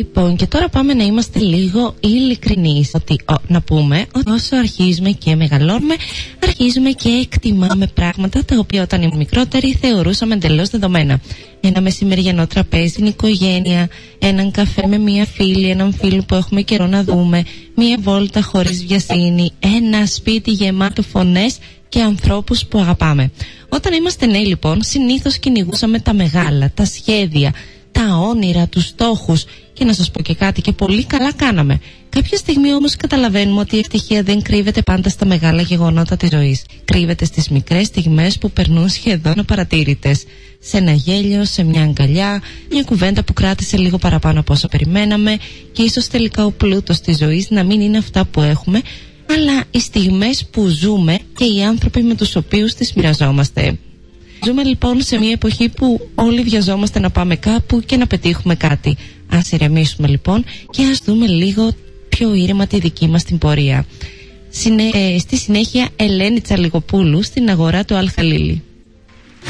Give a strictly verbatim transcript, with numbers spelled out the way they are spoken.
Λοιπόν, και τώρα πάμε να είμαστε λίγο ειλικρινείς. Ότι, ο, να πούμε ότι όσο αρχίζουμε και μεγαλώνουμε, αρχίζουμε και εκτιμάμε πράγματα τα οποία όταν ήμουν μικρότεροι θεωρούσαμε εντελώς δεδομένα. Ένα μεσημεριανό τραπέζι, την οικογένεια, έναν καφέ με μία φίλη, έναν φίλο που έχουμε καιρό να δούμε, μία βόλτα χωρίς βιασύνη, ένα σπίτι γεμάτο φωνές και ανθρώπους που αγαπάμε. Όταν είμαστε νέοι, λοιπόν, συνήθως κυνηγούσαμε τα μεγάλα, τα σχέδια, τα όνειρα, τους στόχους. Και να σας πω και κάτι, και πολύ καλά κάναμε. Κάποια στιγμή όμως καταλαβαίνουμε ότι η ευτυχία δεν κρύβεται πάντα στα μεγάλα γεγονότα της ζωής. Κρύβεται στις μικρές στιγμές που περνούν σχεδόν απαρατήρητες. Σε ένα γέλιο, σε μια αγκαλιά, μια κουβέντα που κράτησε λίγο παραπάνω από όσο περιμέναμε, και ίσως τελικά ο πλούτος της ζωής να μην είναι αυτά που έχουμε, αλλά οι στιγμές που ζούμε και οι άνθρωποι με τους οποίους τις μοιραζόμαστε. Ζούμε λοιπόν σε μια εποχή που όλοι βιαζόμαστε να πάμε κάπου και να πετύχουμε κάτι. Ας ηρεμήσουμε λοιπόν και ας δούμε λίγο πιο ήρεμα τη δική μας την πορεία. Συνε... Στη συνέχεια, Ελένη Τσαλιγοπούλου στην αγορά του Αλ Χαλίλη.